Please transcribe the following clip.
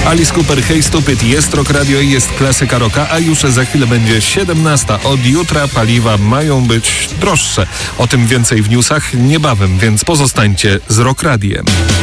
Alice Cooper, Hey Stupid, jest Rock Radio i jest klasyka rocka, a już za chwilę będzie 17. Od jutra paliwa mają być droższe. O tym więcej w newsach niebawem, więc pozostańcie z Rock Radiem.